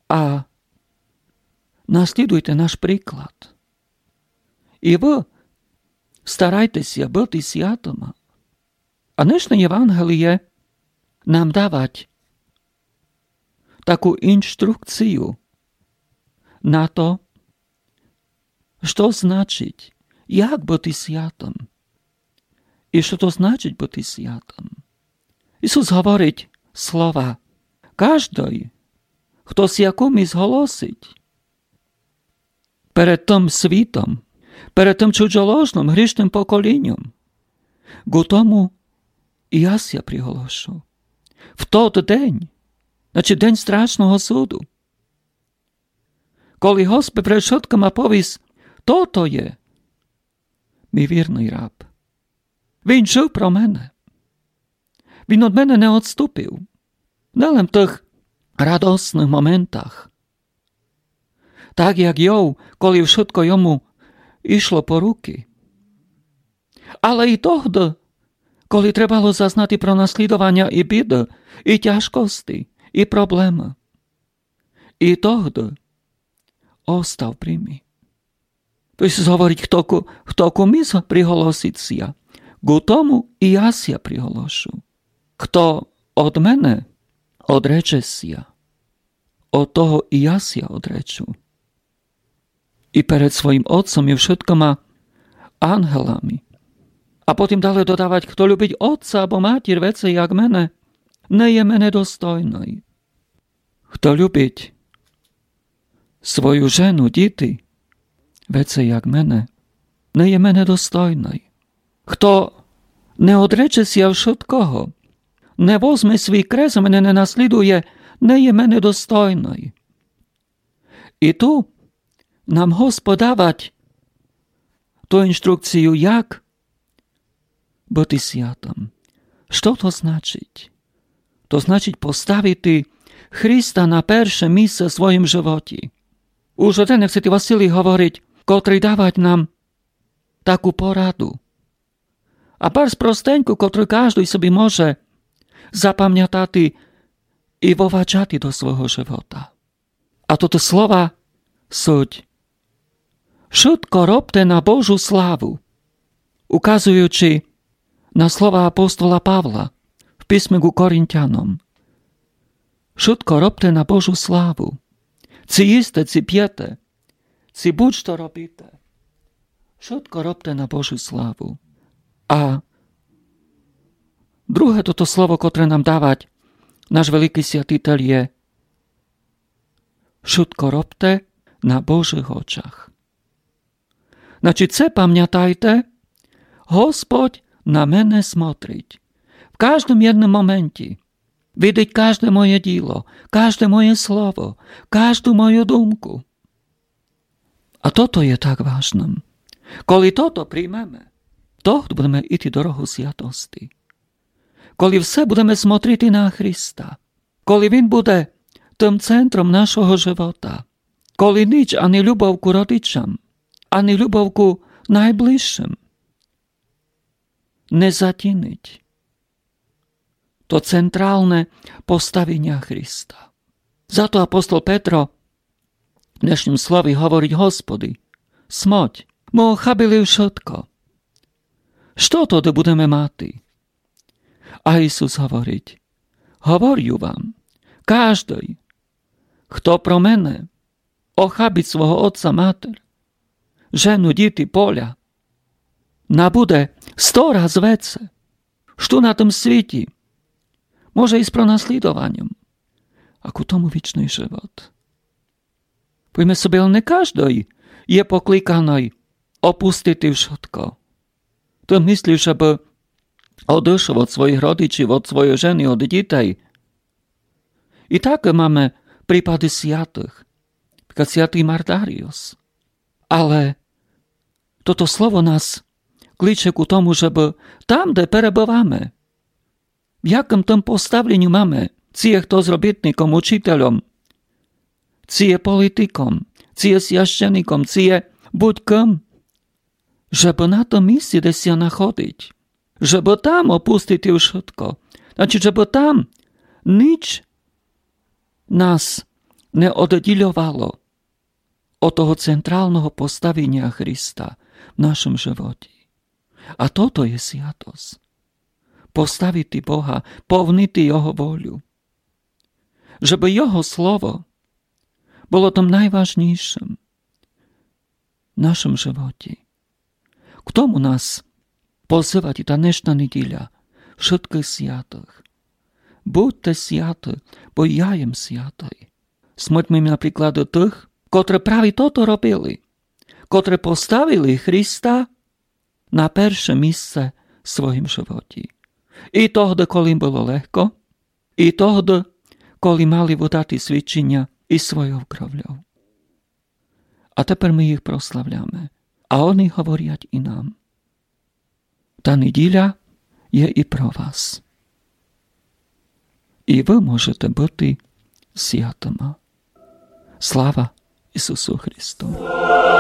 a naslідуйте наш приклад. І ви старайтеся бути святими. А днешнє Євангеліє нам давать таку інструкцію на то, що значить, як бути святим. І що то значить бути святим. Ісус говорить слова: «Кожний, хто якомусь голосить перед тим світом, перед тим чужоложним грішним поколінням, го тому і я ся приголошу. В той день, значить день страшного суду, коли Господь перед všetkama повість: «То є мій вірний раб. Він жив про мене. Він від мене не відступив. Не в тих радосних моментах. Так, як Йов, коли všetko йому йшло по руки. Але і тоді, коли trebalo зазнати про наслідування і біди, і тяжкості, і проблеми. І тоді остав при мені». Ісус говорить, хто комусь приголоситься, го тому і я ся приголошу. Хто від мене одречеся, od toho i ja sia odreču. I перед своїм Отцом і všetkoma ангелами. А потім далі додавати: хто любить Отця або матір веце, як мене, не є мене достойний. Хто любить свою жену, діти, веце, як мене, не є мене достойний. Хто не одречеся všetkого, не возьме свій крест, мене не наслідує, не є мене достойний. І ту нам Господь давать ту інструкцію, як бути святим. Що то значить? То значить поставити Христа на перше місце в своїм животі. Уже ten Святий Василій говорить, котрий давать нам таку пораду. А перш простеньку, котру кожен собі може запам'ятати і воваджати до свого живота. А тут слова суть: «Všetko робте на Божу славу», указуючи на слова апостола Павла в письмі к Коринтянам. «Všetko робте на Божу славу». Ці їсте, ці п'єте, ці будь-що робите. Všetko робте на Божу славу. А друге toto слово, котре нам давать наш великий святитель, є: «Všetko робте на Божих очах». Значить, це пам'ятайте, Господь на мене смотрить. В кожному jednym моменті. Видить кожне моє діло, кожне моє слово, кожну мою думку. А тото є так важним. Коли тото приймемо, то будемо йти дорогу святості. Коли все будемо смотрити на Христа, коли Він буде тим центром нашого живота, коли ніч, а не любов к родичам, а не любов к найближчим не затінить то центральне поставлення Христа. Зато апостол Петро в днешнім слові говорить: «Господи, смоть, ми охабили všetko. Що тоді будемо мати?» А Ісус говорить: «Говорю вам, кожний, хто про мене охабить свого отця, матір, жену, діти, поля, набуде 100 раз веце, що на тим світі, може і з пронаслідуванням, а к тому вічний живот». Пойме собі, але не кожний є покликаний опустити všetko. To myśli, żeby odeszł od swoich rodziców, od swojej żony, od dzieci. I tak mamy przykłady świętych, jak święty Mardarius. Ale to słowo nas klicze ku tomu, żeby tam, gdzie перебувamy, w jakim tym postawieniu mamy, cie kto z robotnikom, uczytelom, cie politykom, cie święcennikom, cie будь-ким, żeby na tym miejscu, gdzie się nachodzić, żeby tam opuścić już wszystko, znaczy, żeby tam nic nas neoddiľovalo od toho centrálneho postavenia Krista v našom živote. A toto je sviatosť. Postaviť Boha, povniti Jeho voľu. Żeby Jeho slovo bolo tom najvážnejším v našom živote. K tomu nás pozýva tá dnešná nedeľa všetkých sviatých. Buďte sviatí, bo ja jem sviatý. Smrťme napríklad tých, ktorí práve toto robili, ktorí postavili Krista na perše mісце v svojim živote. I tohdy, коли im bolo ľahko, i tohdy, коли mali vodati svedčenia i svojou krovľou. A teper my ich proslavľame. A oni hovoria i nám. Tá nedeľa je i pro vás. I vy môžete byť sviatými. Sláva Isusu Christu.